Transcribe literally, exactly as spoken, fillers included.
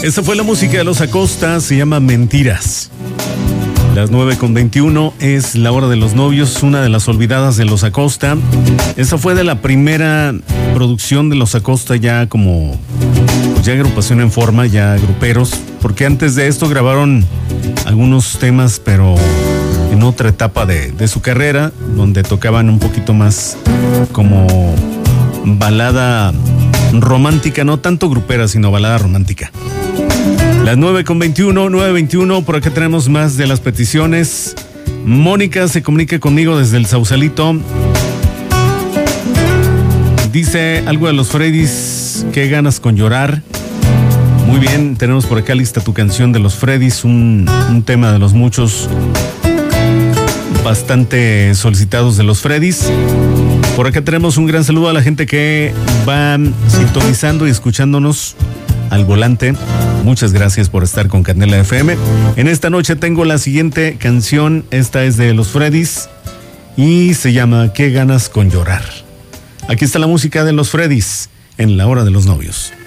Esta fue la música de Los Acosta, se llama Mentiras. Las nueve con veintiuno es la hora de los novios, una de las olvidadas de Los Acosta. Esa fue de la primera producción de Los Acosta ya como, pues ya agrupación en forma, ya gruperos, porque antes de esto grabaron algunos temas, pero en otra etapa de, de su carrera, donde tocaban un poquito más como balada romántica, no tanto grupera, sino balada romántica. Las nueve con veintiuno, nueve veintiuno, por acá tenemos más de las peticiones. Mónica se comunica conmigo desde el Sausalito. Dice algo de los Freddys, qué ganas con llorar. Muy bien, tenemos por acá lista tu canción de los Freddys, un, un tema de los muchos bastante solicitados de los Freddys. Por acá tenemos un gran saludo a la gente que va sintonizando y escuchándonos al volante. Muchas gracias por estar con Candela F M. En esta noche tengo la siguiente canción. Esta es de los Freddys y se llama Qué ganas con llorar. Aquí está la música de los Freddys en la hora de los novios.